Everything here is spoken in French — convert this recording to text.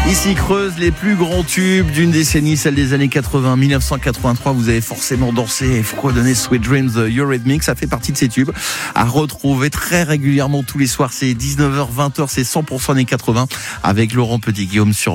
Ici Creuse, les plus grands tubes d'une décennie, celle des années 80, 1983. Vous avez forcément dansé et fredonné Sweet Dreams, Eurythmics. Ça fait partie de ces tubes à retrouver très régulièrement tous les soirs. C'est 19h, 20h, c'est 100% années 80 avec Laurent Petit-Guillaume sur